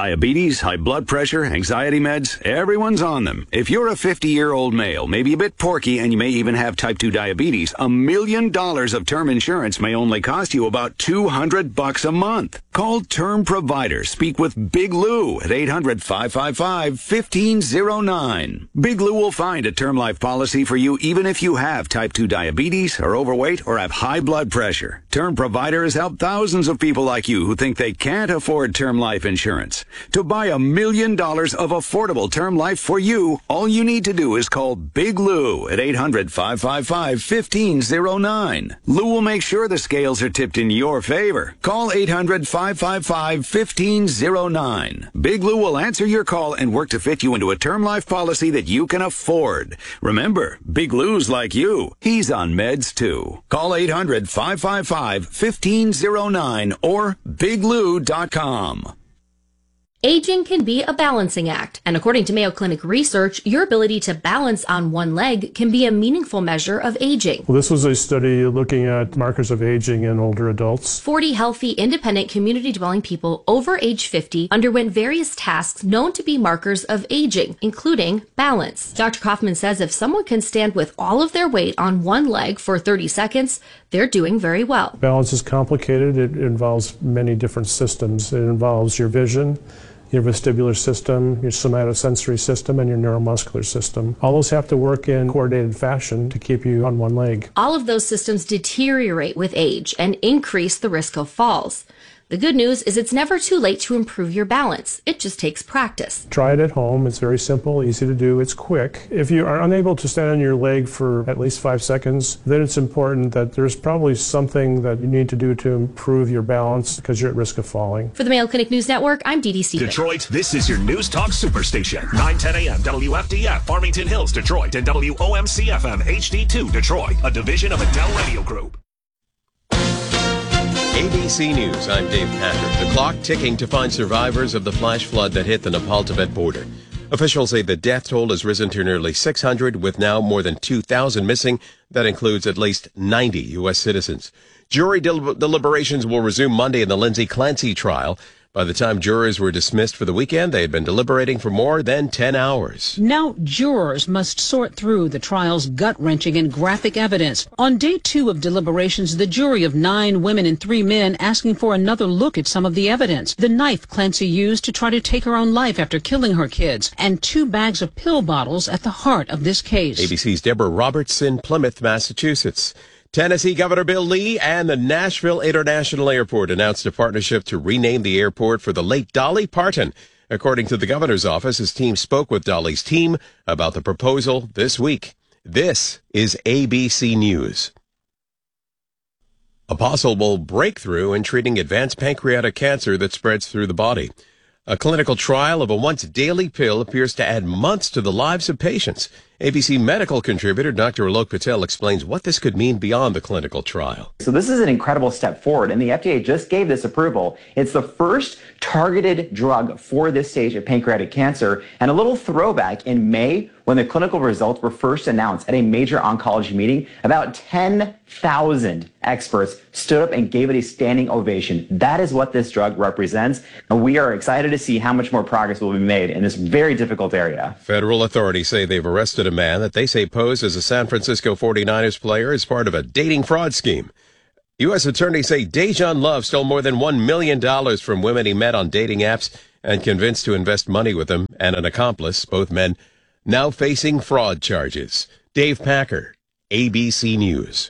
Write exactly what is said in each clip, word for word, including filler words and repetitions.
Diabetes, high blood pressure, anxiety meds, everyone's on them. If you're a fifty-year-old male, maybe a bit porky, and you may even have type two diabetes, a million dollars of term insurance may only cost you about two hundred bucks a month. Call Term Provider. Speak with Big Lou at eight hundred, five five five, one five zero nine. Big Lou will find a term life policy for you even if you have type two diabetes, are overweight, or have high blood pressure. Term Provider has helped thousands of people like you who think they can't afford term life insurance. To buy a million dollars of affordable term life for you, all you need to do is call Big Lou at eight hundred, five five five, one five zero nine. Lou will make sure the scales are tipped in your favor. Call eight hundred, five five five, one five zero nine. Big Lou will answer your call and work to fit you into a term life policy that you can afford. Remember, Big Lou's like you. He's on meds too. Call eight hundred, five five five, one five zero nine or big lou dot com. Aging can be a balancing act, and according to Mayo Clinic research, your ability to balance on one leg can be a meaningful measure of aging. Well, this was a study looking at markers of aging in older adults. forty healthy, independent, community-dwelling people over age fifty underwent various tasks known to be markers of aging, including balance. Doctor Kaufman says if someone can stand with all of their weight on one leg for thirty seconds, they're doing very well. Balance is complicated. It involves many different systems. It involves your vision, your vestibular system, your somatosensory system, and your neuromuscular system. All those have to work in coordinated fashion to keep you on one leg. All of those systems deteriorate with age and increase the risk of falls. The good news is it's never too late to improve your balance. It just takes practice. Try it at home. It's very simple, easy to do. It's quick. If you are unable to stand on your leg for at least five seconds, then it's important that there's probably something that you need to do to improve your balance because you're at risk of falling. For the Mayo Clinic News Network, I'm Dee Dee Stevens. Detroit, this is your News Talk Superstation. nine ten a.m. W F D F, Farmington Hills, Detroit, and W O M C F M H D two, Detroit, a division of Adele Radio Group. A B C News, I'm Dave Patrick. The clock ticking to find survivors of the flash flood that hit the Nepal-Tibet border. Officials say the death toll has risen to nearly six hundred, with now more than two thousand missing. That includes at least ninety U S citizens. Jury del- deliberations will resume Monday in the Lindsay Clancy trial. By the time jurors were dismissed for the weekend, they had been deliberating for more than ten hours. Now jurors must sort through the trial's gut-wrenching and graphic evidence. On day two of deliberations, the jury of nine women and three men asking for another look at some of the evidence. The knife Clancy used to try to take her own life after killing her kids, and two bags of pill bottles at the heart of this case. A B C's Deborah Roberts in Plymouth, Massachusetts. Tennessee Governor Bill Lee and the Nashville International Airport announced a partnership to rename the airport for the late Dolly Parton. According to the governor's office, his team spoke with Dolly's team about the proposal this week. This is A B C News. A possible breakthrough in treating advanced pancreatic cancer that spreads through the body. A clinical trial of a once-daily pill appears to add months to the lives of patients. A B C medical contributor Doctor Alok Patel explains what this could mean beyond the clinical trial. So this is an incredible step forward, and the F D A just gave this approval. It's the first targeted drug for this stage of pancreatic cancer, and a little throwback in May when the clinical results were first announced at a major oncology meeting, about ten thousand experts stood up and gave it a standing ovation. That is what this drug represents, and we are excited to see how much more progress will be made in this very difficult area. Federal authorities say they've arrested a man that they say posed as a San Francisco forty-niners player as part of a dating fraud scheme. U S attorneys say Dejan Love stole more than one million dollars from women he met on dating apps and convinced to invest money with him, and an accomplice, both men, now facing fraud charges. Dave Packer, A B C News.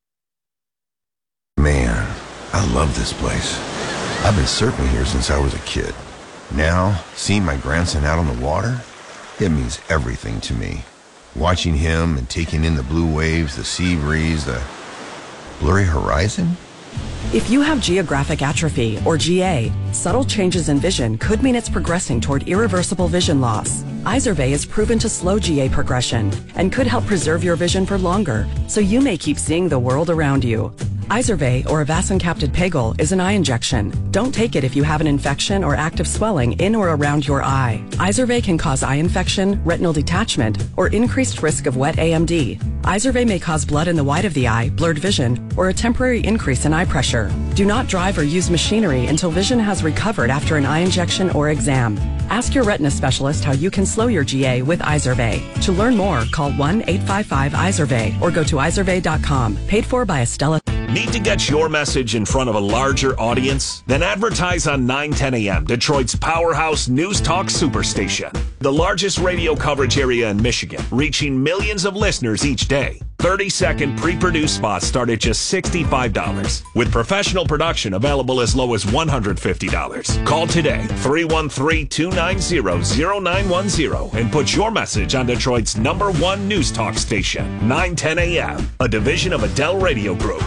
Man, I love this place. I've been surfing here since I was a kid. Now, seeing my grandson out on the water, it means everything to me. Watching him and taking in the blue waves, the sea breeze, the blurry horizon. If you have geographic atrophy, or G A, subtle changes in vision could mean it's progressing toward irreversible vision loss. Izervay is proven to slow G A progression and could help preserve your vision for longer, so you may keep seeing the world around you. Izervay, or avacincaptad pegol, is an eye injection. Don't take it if you have an infection or active swelling in or around your eye. Izervay can cause eye infection, retinal detachment, or increased risk of wet A M D. Izervay may cause blood in the white of the eye, blurred vision, or a temporary increase in eye pressure. Do not drive or use machinery until vision has recovered after an eye injection or exam. Ask your retina specialist how you can slow your G A with Izervay. To learn more, call one eight five five Izervay or go to izervay dot com. Paid for by Estella. Need to get your message in front of a larger audience? Then advertise on nine ten A M, Detroit's powerhouse news talk superstation. The largest radio coverage area in Michigan, reaching millions of listeners each day. thirty second pre-produced spots start at just sixty-five dollars, with professional production available as low as one hundred fifty dollars. Call today, three one three, two nine zero, zero nine one zero, and put your message on Detroit's number one news talk station, nine ten A M, a division of Adele Radio Group.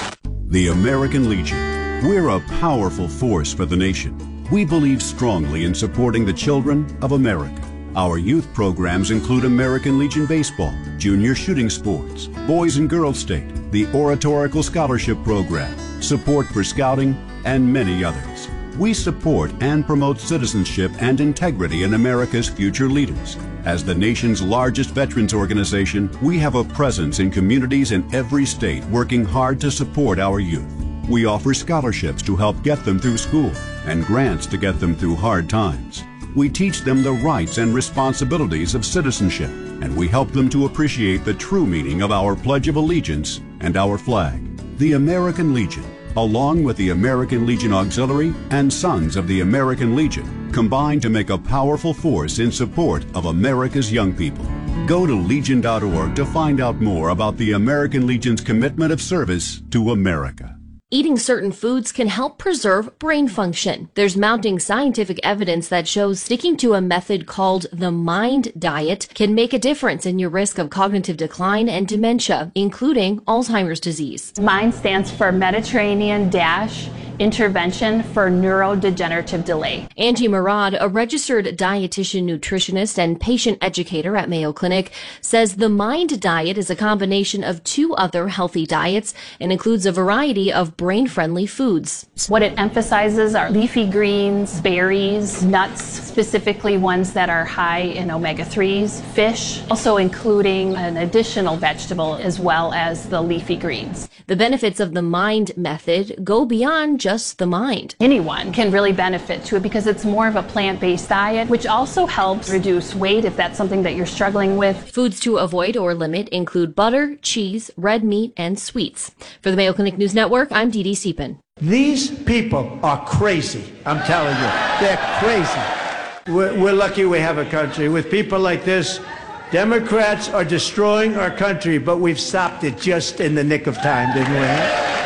The American Legion. We're a powerful force for the nation. We believe strongly in supporting the children of America. Our youth programs include American Legion Baseball, Junior Shooting Sports, Boys and Girls State, the Oratorical Scholarship Program, support for Scouting, and many others. We support and promote citizenship and integrity in America's future leaders. As the nation's largest veterans organization, we have a presence in communities in every state working hard to support our youth. We offer scholarships to help get them through school and grants to get them through hard times. We teach them the rights and responsibilities of citizenship, and we help them to appreciate the true meaning of our Pledge of Allegiance and our flag. The American Legion, along with the American Legion Auxiliary and Sons of the American Legion, combine to make a powerful force in support of America's young people. Go to legion dot org to find out more about the American Legion's commitment of service to America. Eating certain foods can help preserve brain function. There's mounting scientific evidence that shows sticking to a method called the MIND diet can make a difference in your risk of cognitive decline and dementia, including Alzheimer's disease. MIND stands for Mediterranean Dash Intervention for Neurodegenerative Delay. Angie Murad, a registered dietitian, nutritionist, and patient educator at Mayo Clinic, says the MIND diet is a combination of two other healthy diets and includes a variety of brain-friendly foods. What it emphasizes are leafy greens, berries, nuts, specifically ones that are high in omega threes, fish, also including an additional vegetable as well as the leafy greens. The benefits of the MIND method go beyond just the mind. Anyone can really benefit to it because it's more of a plant-based diet, which also helps reduce weight if that's something that you're struggling with. Foods to avoid or limit include butter, cheese, red meat, and sweets. For the Mayo Clinic News Network, I'm Dee Dee Siepen. These people are crazy. I'm telling you, they're crazy. We're, we're lucky we have a country. With people like this, Democrats are destroying our country, but we've stopped it just in the nick of time, didn't we?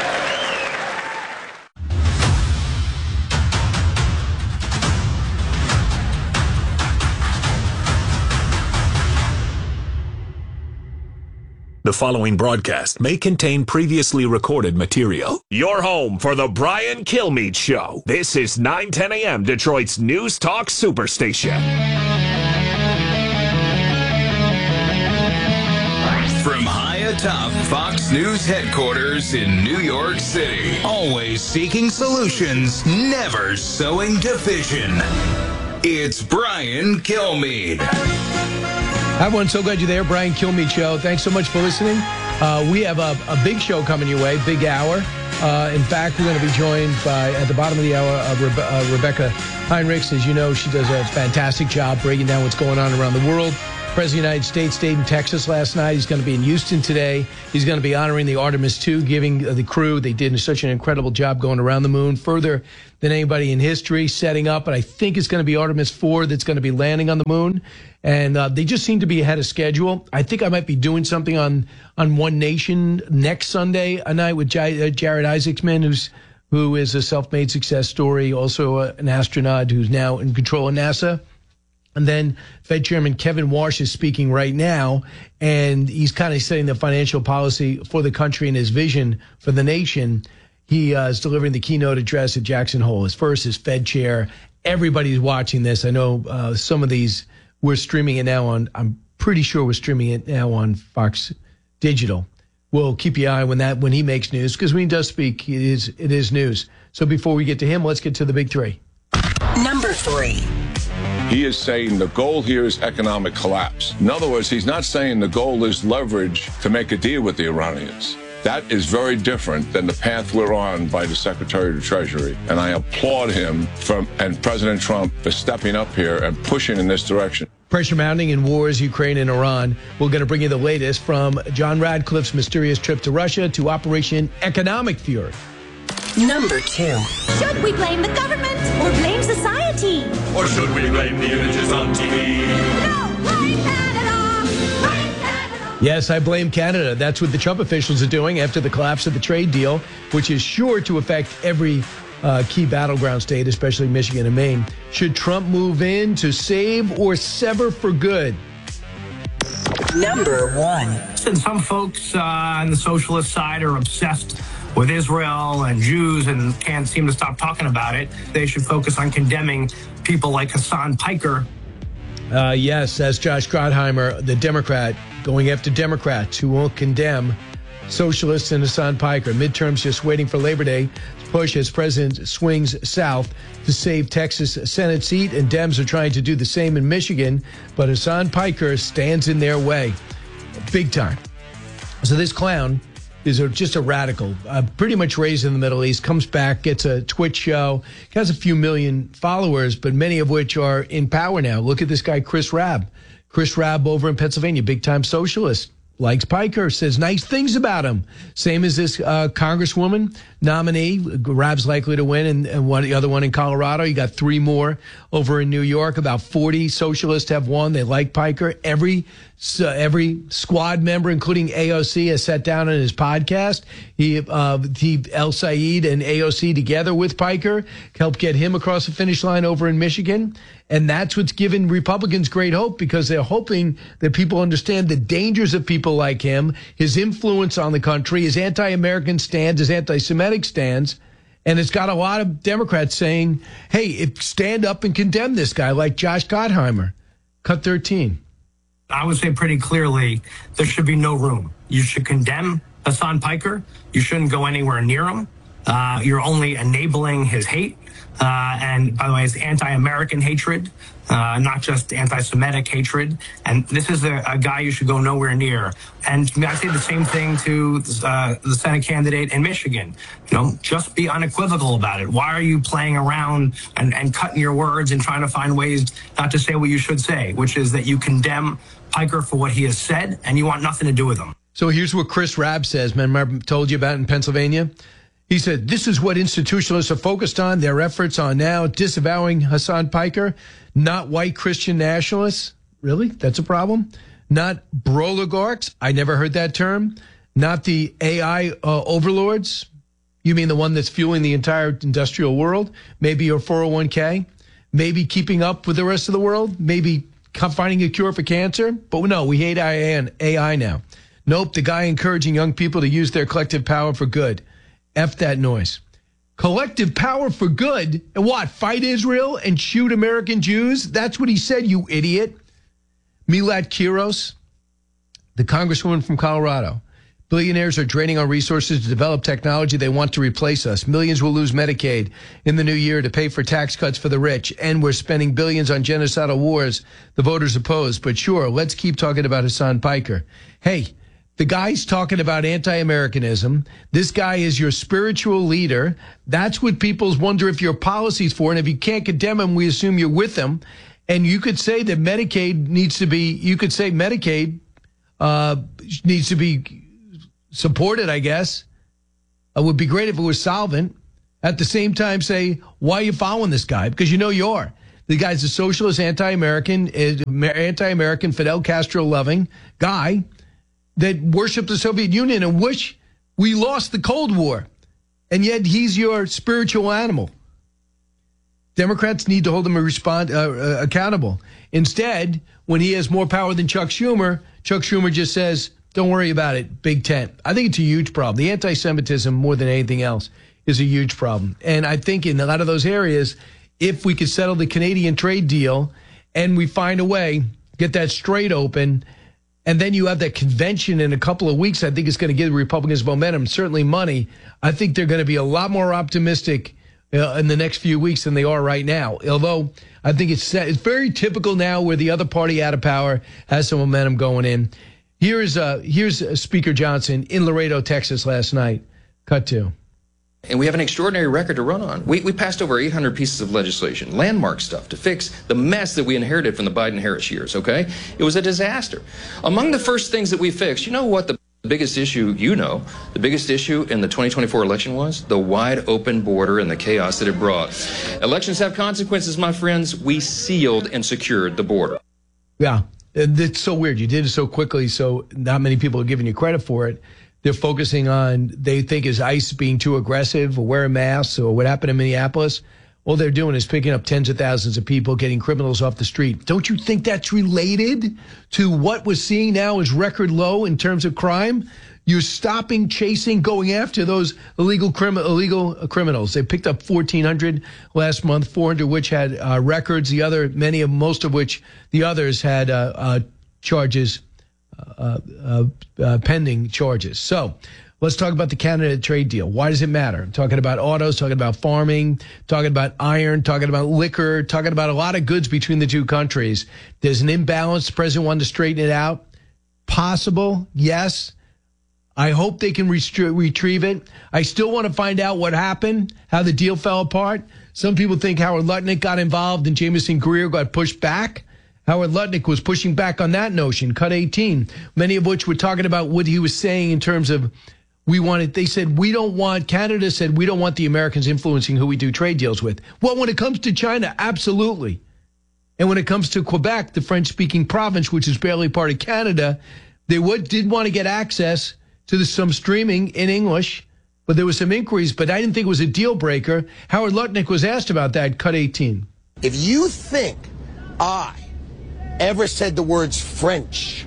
The following broadcast may contain previously recorded material. Your home for the Brian Kilmeade Show. This is nine ten A M, Detroit's News Talk Superstation. From high atop Fox News headquarters in New York City. Always seeking solutions, never sowing division. It's Brian Kilmeade. Hi, everyone. So glad you're there. Brian Kilmeade Show. Thanks so much for listening. Uh, we have a, a big show coming your way, big hour. Uh, in fact, we're going to be joined by, at the bottom of the hour, uh, Rebe- uh, Rebecca Heinrichs. As you know, she does a fantastic job breaking down what's going on around the world. President of the United States stayed in Texas last night. He's going to be in Houston today. He's going to be honoring the Artemis two, giving uh, the crew, they did such an incredible job going around the moon, further than anybody in history, setting up. And I think it's going to be Artemis four that's going to be landing on the moon. And uh, they just seem to be ahead of schedule. I think I might be doing something on, on One Nation next Sunday a night with J- uh, Jared Isaacman, who's who is a self-made success story, also uh, an astronaut who's now in control of NASA. And then Fed Chairman Kevin Warsh is speaking right now, and he's kind of setting the financial policy for the country and his vision for the nation. He uh, is delivering the keynote address at Jackson Hole. His first as Fed chair. Everybody's watching this. I know uh, some of these, we're streaming it now on, I'm pretty sure we're streaming it now on Fox Digital. we'll keep your eye when that when he makes news, because when he does speak, it is it is news. So before we get to him, let's get to the big three. Number three. He is saying the goal here is economic collapse. In other words, he's not saying the goal is leverage to make a deal with the Iranians. That is very different than the path we're on by the Secretary of the Treasury. And I applaud him from, and President Trump for stepping up here and pushing in this direction. Pressure mounting in wars, Ukraine and Iran. We're going to bring you the latest from John Radcliffe's mysterious trip to Russia to Operation Economic Fury. Number two. Should we blame the government or blame society? Or should we blame the images on T V? No, blame Canada! Blame Canada! Yes, I blame Canada. That's what the Trump officials are doing after the collapse of the trade deal, which is sure to affect every uh, key battleground state, especially Michigan and Maine. Should Trump move in to save or sever for good? Number one. Since some folks uh, on the socialist side are obsessed with Israel and Jews and can't seem to stop talking about it, they should focus on condemning people like Hassan Piker. Uh, yes, that's Josh Gottheimer, the Democrat, going after Democrats who won't condemn socialists and Hassan Piker. Midterms just waiting for Labor Day to push as President swings south to save Texas Senate seat, and Dems are trying to do the same in Michigan, but Hassan Piker stands in their way big time. So this clown is a, just a radical, uh, pretty much raised in the Middle East, comes back, gets a Twitch show, has a few million followers, but many of which are in power now. Look at this guy, Chris Rabb. Chris Rabb over in Pennsylvania, big-time socialist, likes Piker, says nice things about him. Same as this uh, Congresswoman nominee. Rabb's likely to win, and, and one, the other one in Colorado. You got three more over in New York. About forty socialists have won. They like Piker. Every uh, every squad member, including A O C, has sat down on his podcast. He, uh, he El Sayed and A O C together with Piker helped get him across the finish line over in Michigan. And that's what's given Republicans great hope, because they're hoping that people understand the dangers of people like him, his influence on the country, his anti-American stands, his anti-Semitic stands. And it's got a lot of Democrats saying, hey, if, stand up and condemn this guy like Josh Gottheimer. Cut thirteen. I would say pretty clearly there should be no room. You should condemn Hassan Piker. You shouldn't go anywhere near him. Uh, you're only enabling his hate. Uh, and by the way, it's anti-American hatred, uh, not just anti-Semitic hatred. And this is a, a guy you should go nowhere near. And I say the same thing to uh, the Senate candidate in Michigan. You know, just be unequivocal about it. Why are you playing around and, and cutting your words and trying to find ways not to say what you should say, which is that you condemn Piker for what he has said and you want nothing to do with him. So here's what Chris Rabb says. Remember I told you about in Pennsylvania? He said, this is what institutionalists are focused on. Their efforts are now disavowing Hassan Piker, not white Christian nationalists. Really? That's a problem? Not broligarchs. I never heard that term. Not the A I uh, overlords. You mean the one that's fueling the entire industrial world? Maybe your four oh one k? Maybe keeping up with the rest of the world? Maybe finding a cure for cancer? But no, we hate A I now. Nope, the guy encouraging young people to use their collective power for good. F that noise. Collective power for good? And what, fight Israel and shoot American Jews? That's what he said, you idiot. Milat Kiros, the congresswoman from Colorado. Billionaires are draining our resources to develop technology. They want to replace us. Millions will lose Medicaid in the new year to pay for tax cuts for the rich. And we're spending billions on genocidal wars the voters oppose. But sure, let's keep talking about Hassan Piker. Hey, the guy's talking about anti-Americanism. This guy is your spiritual leader. That's what people wonder if your policy's for. And if you can't condemn him, we assume you're with him. And you could say that Medicaid needs to be, you could say Medicaid uh, needs to be supported, I guess. It would be great if it was solvent. At the same time, say, why are you following this guy? Because you know you are. The guy's a socialist, anti-American, anti-American, Fidel Castro-loving guy that worshiped the Soviet Union and wish we lost the Cold War. And yet he's your spiritual animal. Democrats need to hold him respond, uh, uh, accountable. Instead, when he has more power than Chuck Schumer, Chuck Schumer just says, don't worry about it, big tent. I think it's a huge problem. The anti-Semitism, more than anything else, is a huge problem. And I think in a lot of those areas, if we could settle the Canadian trade deal and we find a way, get that straight open, and then you have that convention in a couple of weeks, I think it's going to give the Republicans momentum, certainly money. I think they're going to be a lot more optimistic uh, in the next few weeks than they are right now. Although I think it's it's very typical now where the other party out of power has some momentum going in. Here's uh, here's Speaker Johnson in Laredo, Texas last night. Cut to. And we have an extraordinary record to run on. We, we passed over eight hundred pieces of legislation, landmark stuff, to fix the mess that we inherited from the Biden-Harris years, okay? It was a disaster. Among the first things that we fixed, you know what the biggest issue, you know, the biggest issue in the twenty twenty-four election was? The wide open border and the chaos that it brought. Elections have consequences, my friends. We sealed and secured the border. Yeah, it's so weird. You did it so quickly, so not many people are giving you credit for it. They're focusing on, they think, is ICE being too aggressive or wearing masks or what happened in Minneapolis. All they're doing is picking up tens of thousands of people, getting criminals off the street. Don't you think that's related to what we're seeing now is record low in terms of crime? You're stopping, chasing, going after those illegal crim- illegal criminals. They picked up fourteen hundred last month, four hundred which had uh, records. The other, many of, most of which, the others had uh, uh, charges. Uh, uh, uh, pending charges. So let's talk about the Canada trade deal. Why does it matter? I'm talking about autos, talking about farming, talking about iron, talking about liquor, talking about a lot of goods between the two countries. There's an imbalance. The president wanted to straighten it out. Possible, yes. I hope they can restre- retrieve it. I still want to find out what happened, how the deal fell apart. Some people think Howard Lutnick got involved and Jameson Greer got pushed back. Howard Lutnick was pushing back on that notion, cut eighteen, many of which were talking about what he was saying in terms of we wanted, they said, we don't want, Canada said, we don't want the Americans influencing who we do trade deals with. Well, when it comes to China, absolutely. And when it comes to Quebec, the French-speaking province, which is barely part of Canada, they would, did want to get access to the, some streaming in English, but there was some inquiries, but I didn't think it was a deal breaker. Howard Lutnick was asked about that, cut eighteen. If you think I ever said the words French,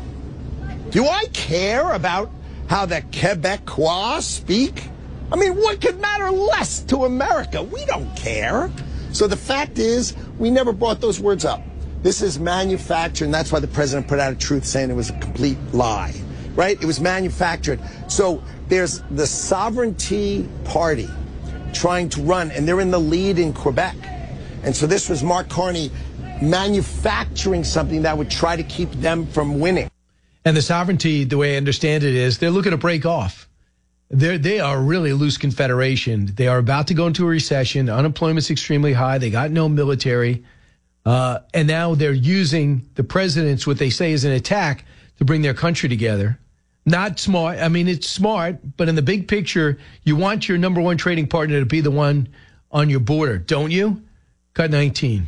do I care about how the Quebecois speak? I mean, what could matter less to America? We don't care. So the fact is, we never brought those words up. This is manufactured, and that's why the president put out a truth saying it was a complete lie, right? It was manufactured. So there's the Sovereignty Party trying to run, and they're in the lead in Quebec. And so this was Mark Carney manufacturing something that would try to keep them from winning. And the sovereignty, the way I understand it, is they're looking to break off. They're, they are really a loose confederation. They are about to go into a recession. Unemployment's extremely high. They got no military. Uh, and now they're using the president's, what they say is an attack, to bring their country together. Not smart. I mean, it's smart, but in the big picture, you want your number one trading partner to be the one on your border, don't you? Cut nineteen.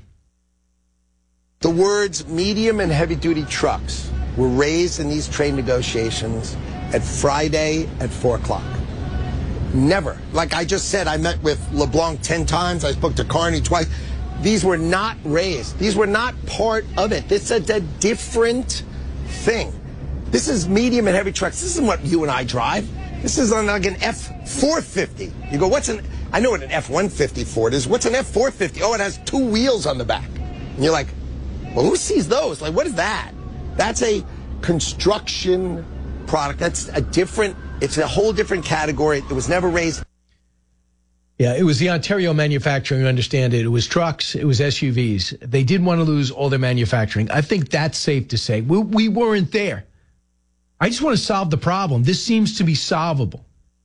The words medium and heavy duty trucks were raised in these trade negotiations at Friday at four o'clock. Never. Like I just said, I met with LeBlanc ten times. I spoke to Carney twice. These were not raised. These were not part of it. This is a different thing. This is medium and heavy trucks. This isn't what you and I drive. This is on like an F four fifty. You go, what's an, I know what an F one fifty Ford is. What's an F four fifty? Oh, it has two wheels on the back. And you're like, well, who sees those? Like, what is that? That's a construction product. That's a different, it's a whole different category. It was never raised. Yeah, it was the Ontario manufacturing, you understand it. It was trucks, it was S U Vs. They didn't want to lose all their manufacturing. I think that's safe to say. We, we weren't there. I just want to solve the problem. This seems to be solvable.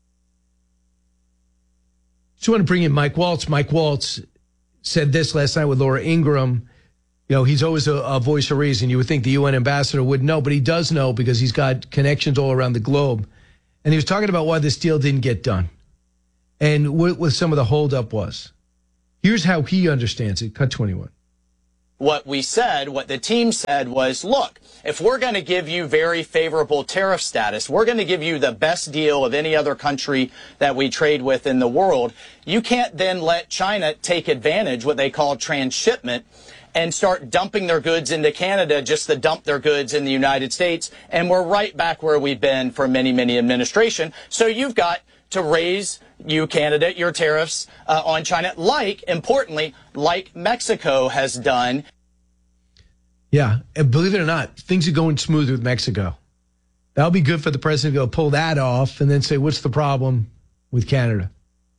Just want to bring in Mike Waltz. Mike Waltz said this last night with Laura Ingraham. You know, he's always a, a voice of reason. You would think the U N ambassador would know, but he does know because he's got connections all around the globe. And he was talking about why this deal didn't get done and what, what some of the holdup was. Here's how he understands it. Cut twenty-one. What we said, what the team said was, look, if we're going to give you very favorable tariff status, we're going to give you the best deal of any other country that we trade with in the world. You can't then let China take advantage, what they call transshipment, and start dumping their goods into Canada just to dump their goods in the United States. And we're right back where we've been for many, many administration. So you've got to raise, you, Canada, your tariffs uh, on China, like, importantly, like Mexico has done. Yeah, and believe it or not, things are going smooth with Mexico. That'll be good for the president to go pull that off and then say, what's the problem with Canada?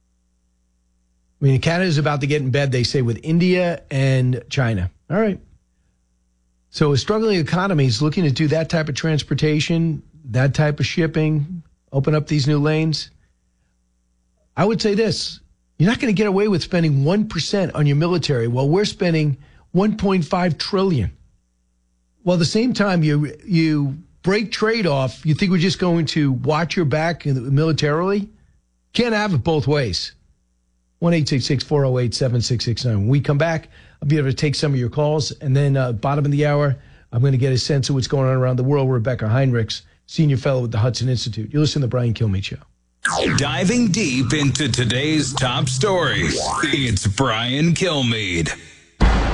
I mean, Canada's about to get in bed, they say, with India and China. All right. So a struggling economy is looking to do that type of transportation, that type of shipping, open up these new lanes. I would say this. You're not going to get away with spending one percent on your military while we're spending one point five trillion dollars. While at the same time you you break trade off, you think we're just going to watch your back militarily? Can't have it both ways. one eight six six, four oh eight, seven six six nine. When we come back, I'll be able to take some of your calls. And then uh, bottom of the hour, I'm going to get a sense of what's going on around the world. Rebecca Heinrichs, senior fellow with the Hudson Institute. You listen to the Brian Kilmeade Show. Diving deep into today's top stories, it's Brian Kilmeade.